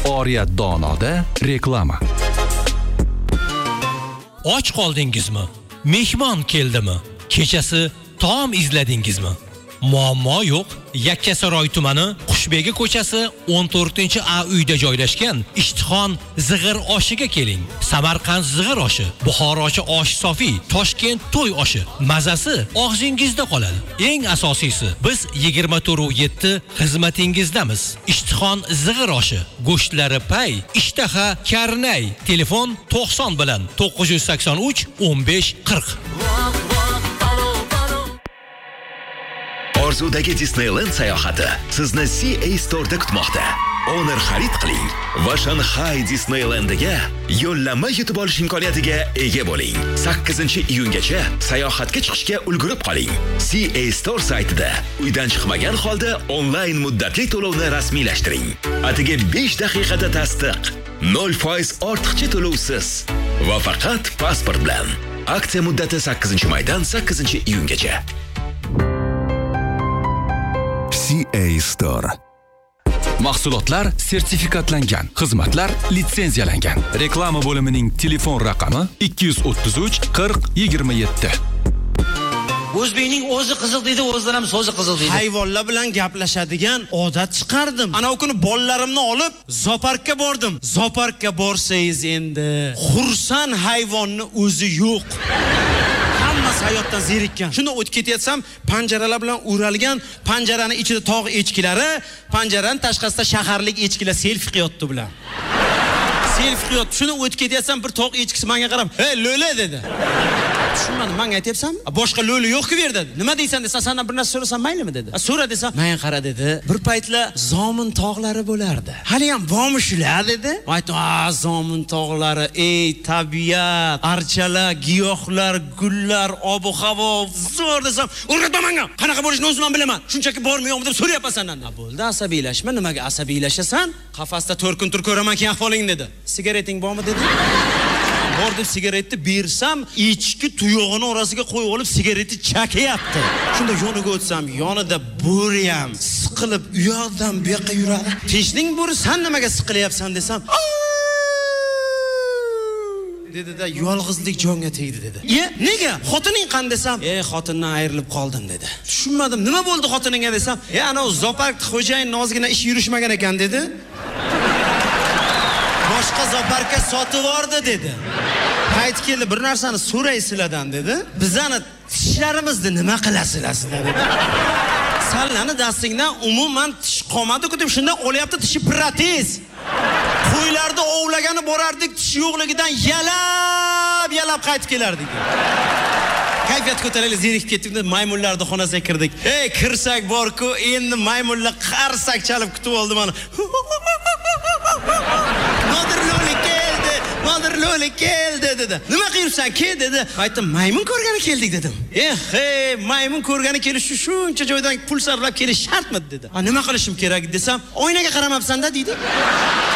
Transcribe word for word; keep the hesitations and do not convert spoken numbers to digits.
Oriyat Donoda reklama. Och qoldingizmi? Mehmon keldimi? Kechasi taom izladingizmi? Muammo yo'q. Yakkasaroy tumani Qushbegi ko'chasi o'n to'rtinchi A uyda joylashgan Ishtixon zig'ir oshiga keling. Samarqand zig'ir oshi, Buxorochi osh sofi, Toshkent to'y oshi. Mazasi og'zingizda qoladi. Eng asosiysi, biz yigirma to'rt yetti xizmatingizdamiz. Ishtixon zig'ir oshi, go'shtlari pay, ishtaha karnay. Telefon to'qson bilan to'qqiz yuz sakson uch o'n besh qirq. Orzudagi Disneyland sayohati sizni C A Store da kutmoqda. Honor xarid qiling va Shanghai Disneylandiga yo'llanma yutib olish imkoniyatiga ega bo'ling. sakkizinchi iyungacha sayohatga chiqishga ulgurib qoling. C A Store saytida uydan chiqmagan holda onlayn muddatli to'lovni rasmiylashtiring. Atigi besh daqiqada tasdiq, nol foiz ortiqcha to'lovsiz va faqat pasport bilan. Aksiya muddati sakkizinchi maydan sakkizinchi iyungacha. C A Store. Mahsulotlar sertifikatlangan, xizmatlar litsenziyalangan. Reklama bo'limining telefon raqami ikki yuz o'ttiz uch qirq yigirma yetti. O'zbekning o'zi qizil deydi, o'zlar ham so'zi qizil deydi. Hayvonlar bilan gaplashadigan odat chiqardim. Ana o kuni bollalarimni olib zooparkka bordim. Zooparkka borsangiz endi xursand hayvonni o'zi yo'q. Hammasi hayotdan zerikkan. Shunda o'tib ketayotsam, panjaralar bilan o'ralgan, panjaraning ichida tog' echkilari, panjaraning tashqasida shaharlik echkilar selfie qilyapti bilan. Selfie qilyapti. Shunda o'tib ketayotsam, bir tog' echkisi menga qarab, "Ey, lo'la" dedi. Tushunmadim, menga aytyapsanmi? Boshqa lo'li yo'q-ku bu yerda. Nima deysan desa, sendan bir narsa so'rasam maylimi dedi. So'ra desa, "Men qara" dedi. Bir paytlar Zomin tog'lari bo'lardi. Hali ham bormi shular dedi. Aytdim, "Ah, Zomin tog'lari, ey tabiat, archalar, giyohlar, gullar, ob-havo, zo'r" desam, "O'rgatma menga. Qanaqa bo'lishini o'zim ham bilaman. Shunchaki bormi yo'qmi deb so'rayapman sendan." "Bo'ldi, asabiylashma. Nimaga asabiylashasan? Qafasda to'rt kun tur ko'raman keyin ahvolingni" dedi. "Sigareting bormi?" dedi. Bor deb sigaretni bersam, echki tuyog'ini orasiga qo'yib olib sigaretni chakayapti. Shunda yoniga o'tsam, yonida bo'ri ham siqilib u yoqdan bu yoqqa yuradi. "Peshning bo'ri, sen nimaga siqilyapsan?" desam, dedi-da, "Yolg'izlik jonga tegdi" dedi. "Ye, nega? Xotining qani?" desam, "Ey, xotindan ayrilib qoldim" dedi. Tushunmadim. "Nima bo'ldi xotiningga?" desam, "E, ana o zoopark xo'jayin nozgina ish yurishmagan ekan" dedi. "Boshqa zooparkka sotib yubordi" dedi. "Qayt keldi, bir narsani so'raysizlardan" dedi. "Bizani tishlarimizni nima qilasizlar sizlar" dedi. "Sallani dastingdan umuman tish qolmadi-ku" deb shunda olyapti tishi protez. Qo'ylarni ovlagani borardik, tish yo'qligidan yalab, yalab qaytib kelardik. Kayfiyat ko'tarilib zerikib ketdik deb maymunlarning xonasiga kirdik. "Ey, kirsak bor-ku, endi maymunlar qarsak chalib kutib oldi mana." "Nodir lo'li keldi, Nodir lo'li keldi" dedi. "Nima qilibsan, ke" dedi. Aytdim, "Maymun ko'rgani keldik" dedim. "Eh, hey, maymun ko'rgani kelish shuncha joydan pul sarflab kelish shartmi" dedi. "A, nima qilishim kerak desam, "Oynaga qaramabsan-da" deydi.